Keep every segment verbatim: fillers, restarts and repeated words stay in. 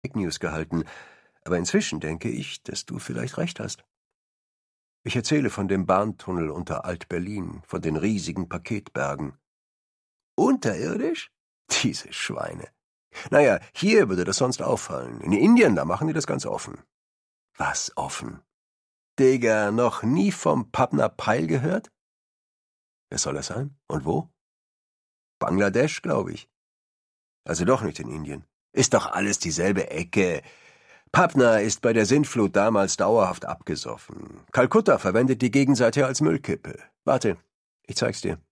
Fake News gehalten, aber inzwischen denke ich, dass du vielleicht recht hast. Ich erzähle von dem Bahntunnel unter Alt-Berlin, von den riesigen Paketbergen. Unterirdisch? Diese Schweine. Naja, hier würde das sonst auffallen. In Indien, da machen die das ganz offen. Was offen? Digga, noch nie vom Patna Pile gehört? Wer soll das sein? Und wo? Bangladesch, glaube ich. Also doch nicht in Indien. Ist doch alles dieselbe Ecke. Patna ist bei der Sintflut damals dauerhaft abgesoffen. Kalkutta verwendet die Gegenseite als Müllkippe. Warte, ich zeig's dir.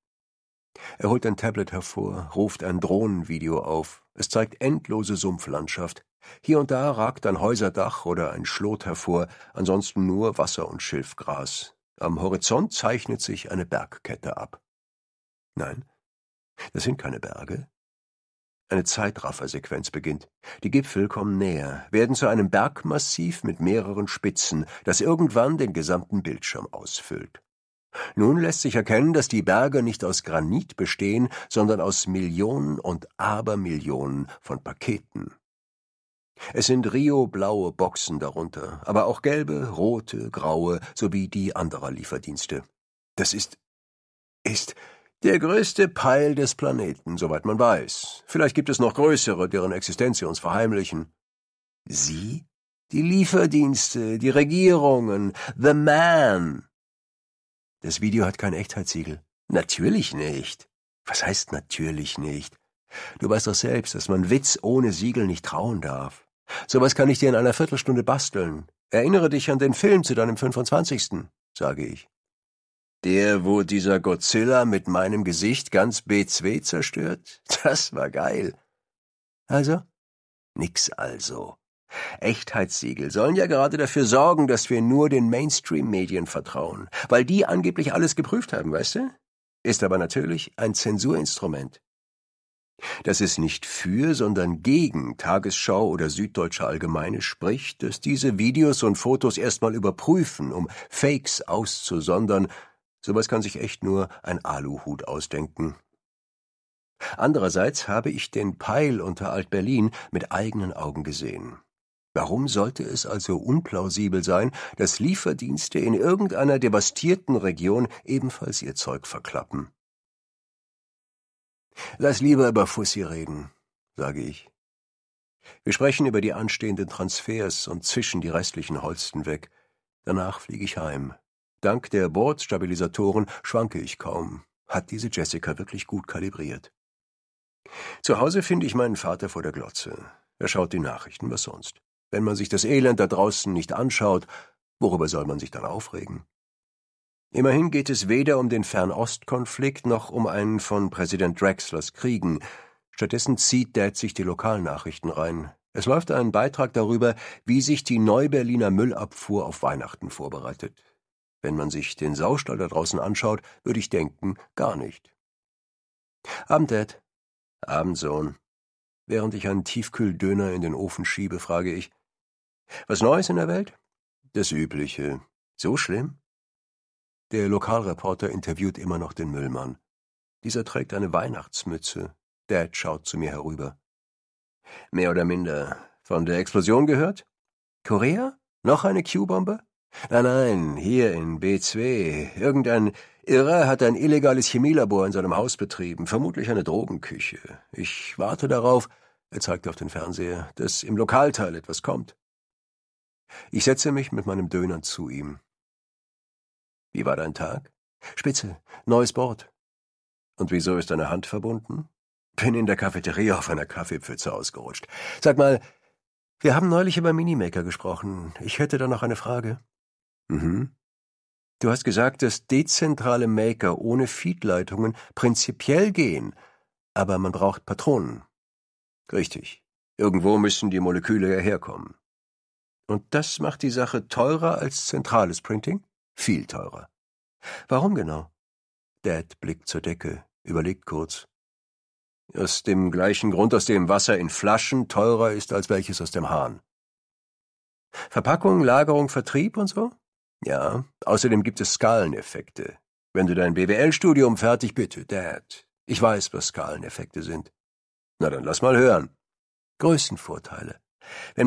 Er holt ein Tablet hervor, ruft ein Drohnenvideo auf. Es zeigt endlose Sumpflandschaft. Hier und da ragt ein Häuserdach oder ein Schlot hervor, ansonsten nur Wasser und Schilfgras. Am Horizont zeichnet sich eine Bergkette ab. Nein, das sind keine Berge. Eine Zeitraffersequenz beginnt. Die Gipfel kommen näher, werden zu einem Bergmassiv mit mehreren Spitzen, das irgendwann den gesamten Bildschirm ausfüllt. Nun lässt sich erkennen, dass die Berge nicht aus Granit bestehen, sondern aus Millionen und Abermillionen von Paketen. Es sind Rio-blaue Boxen darunter, aber auch gelbe, rote, graue sowie die anderer Lieferdienste. Das ist, ist der größte Pile des Planeten, soweit man weiß. Vielleicht gibt es noch größere, deren Existenz sie uns verheimlichen. Sie? Die Lieferdienste, die Regierungen, the man. Das Video hat kein Echtheitssiegel. Natürlich nicht. Was heißt natürlich nicht? Du weißt doch selbst, dass man Witz ohne Siegel nicht trauen darf. Sowas kann ich dir in einer Viertelstunde basteln. Erinnere dich an den Film zu deinem fünfundzwanzigsten, sage ich. Der, wo dieser Godzilla mit meinem Gesicht ganz B zwei zerstört? Das war geil. Also? Nix also. Echtheitssiegel sollen ja gerade dafür sorgen, dass wir nur den Mainstream-Medien vertrauen, weil die angeblich alles geprüft haben, weißt du? Ist aber natürlich ein Zensurinstrument. Dass es nicht für, sondern gegen Tagesschau oder Süddeutsche Allgemeine spricht, dass diese Videos und Fotos erstmal überprüfen, um Fakes auszusondern, sowas kann sich echt nur ein Aluhut ausdenken. Andererseits habe ich den Pile unter Alt-Berlin mit eigenen Augen gesehen. Warum sollte es also unplausibel sein, dass Lieferdienste in irgendeiner devastierten Region ebenfalls ihr Zeug verklappen? Lass lieber über Fussi reden, sage ich. Wir sprechen über die anstehenden Transfers und zischen die restlichen Holsten weg. Danach fliege ich heim. Dank der Bordstabilisatoren schwanke ich kaum. Hat diese Jessica wirklich gut kalibriert. Zu Hause finde ich meinen Vater vor der Glotze. Er schaut die Nachrichten, was sonst. Wenn man sich das Elend da draußen nicht anschaut, worüber soll man sich dann aufregen? Immerhin geht es weder um den Fernost-Konflikt noch um einen von Präsident Drexlers Kriegen. Stattdessen zieht Dad sich die Lokalnachrichten rein. Es läuft ein Beitrag darüber, wie sich die Neuberliner Müllabfuhr auf Weihnachten vorbereitet. Wenn man sich den Saustall da draußen anschaut, würde ich denken, gar nicht. Abend, Dad. Abend, Sohn. Während ich einen Tiefkühldöner in den Ofen schiebe, frage ich, was Neues in der Welt? Das Übliche. So schlimm? Der Lokalreporter interviewt immer noch den Müllmann. Dieser trägt eine Weihnachtsmütze. Dad schaut zu mir herüber. Mehr oder minder. Von der Explosion gehört? Korea? Noch eine Q-Bombe? Nein, nein, hier in B zwei. Irgendein Irrer hat ein illegales Chemielabor in seinem Haus betrieben, vermutlich eine Drogenküche. Ich warte darauf, er zeigt auf den Fernseher, dass im Lokalteil etwas kommt. Ich setze mich mit meinem Döner zu ihm. Wie war dein Tag? Spitze, neues Board. Und wieso ist deine Hand verbunden? Bin in der Cafeteria auf einer Kaffeepfütze ausgerutscht. Sag mal, wir haben neulich über Minimaker gesprochen. Ich hätte da noch eine Frage. Mhm. Du hast gesagt, dass dezentrale Maker ohne Feedleitungen prinzipiell gehen, aber man braucht Patronen. Richtig. Irgendwo müssen die Moleküle ja herkommen. Und das macht die Sache teurer als zentrales Printing? Viel teurer. Warum genau? Dad blickt zur Decke, überlegt kurz. Aus dem gleichen Grund, aus dem Wasser in Flaschen teurer ist als welches aus dem Hahn. Verpackung, Lagerung, Vertrieb und so? Ja, außerdem gibt es Skaleneffekte. Wenn du dein B W L-Studium fertig bitte, Dad. Ich weiß, was Skaleneffekte sind. Na dann lass mal hören. Größenvorteile. Wenn